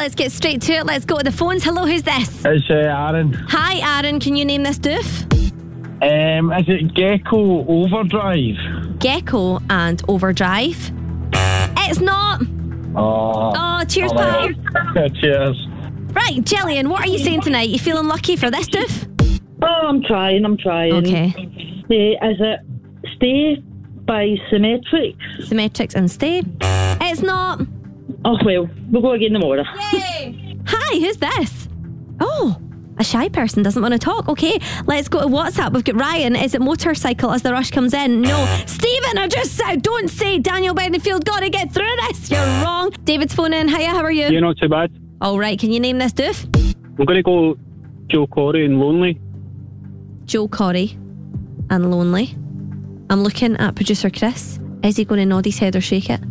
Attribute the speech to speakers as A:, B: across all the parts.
A: let's get straight to it. Let's go to the phones. Hello, who's this?
B: It's Aaron.
A: Hi, Aaron. Can you name this doof?
B: Is it Gecko Overdrive?
A: Gecko and Overdrive. It's not. Oh, cheers, pal.
B: Cheers.
A: Right, Jillian, what are you saying tonight? You feeling lucky for this doof?
C: Oh, I'm trying.
A: Okay.
C: Is it Stay by Symmetrics?
A: Symmetrics and Stay. It's not.
C: Oh, well, we'll go again tomorrow.
A: Yay! Hi, who's this? Oh, a shy person doesn't want to talk. Okay, let's go to WhatsApp. We've got Ryan. Is it motorcycle as the rush comes in? No. Stephen, I just said, don't say Daniel Bedingfield. Gotta get through this. You're wrong. David's phoning. Hiya, how are you?
B: You're not too bad.
A: All right, can you name this doof?
B: I'm going to go Joe Corey and Lonely.
A: Joe Corey and Lonely. I'm looking at producer Chris. Is he going to nod his head or shake it?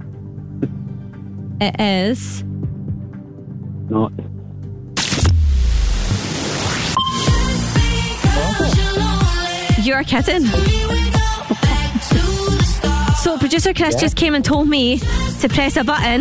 A: It is
B: Not.
A: You're kidding. So producer Chris just came and told me to press a button,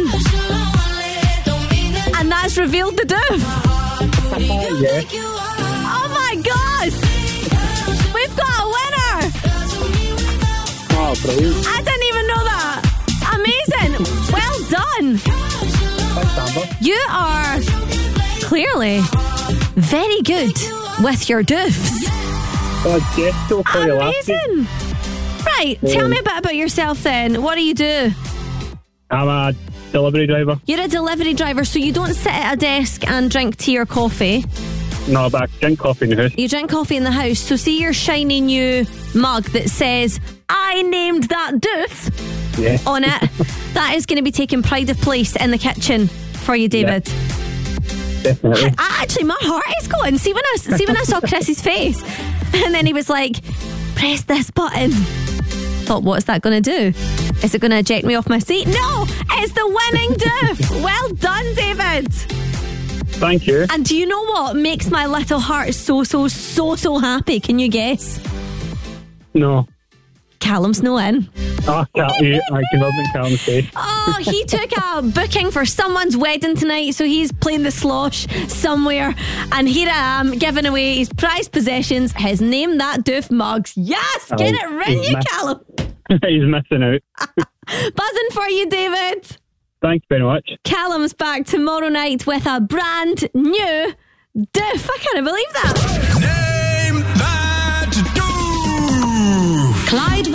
A: and that's revealed the doof.
B: Yeah.
A: Oh my god! We've got a winner!
B: Oh, brilliant.
A: I didn't even know that. Amazing. Well done.
B: Thanks, Amber.
A: You are clearly very good with your doofs.
B: Oh, yes, Joe Corey last week.
A: Amazing. Right, tell me a bit about yourself then. What do you do?
B: I'm a delivery driver.
A: You're a delivery driver, so you don't sit at a desk and drink tea or coffee.
B: No, but I drink coffee in the house.
A: You drink coffee in the house. So see your shiny new mug that says, I named that doof
B: Yeah.
A: on it. That is going to be taking pride of place in the kitchen for you, David.
B: Definitely.
A: Actually, my heart is going. See when I saw Chris's face, and then he was like, press this button. Thought, what's that going to do? Is it going to eject me off my seat? No, it's the winning doof. Well done, David.
B: Thank you.
A: And do you know what makes my little heart so happy? Can you guess?
B: No.
A: Callum's no in.
B: Oh, I can rub in Callum's face.
A: Oh, he took a booking for someone's wedding tonight, so he's playing the slosh somewhere, and here I am giving away his prized possessions, his name that doof mugs. Yes, get it ring you, Callum.
B: He's missing out.
A: Buzzing for you, David.
B: Thanks very much.
A: Callum's back tomorrow night with a brand new doof. I can't believe that.
D: Name that doof.
A: Clyde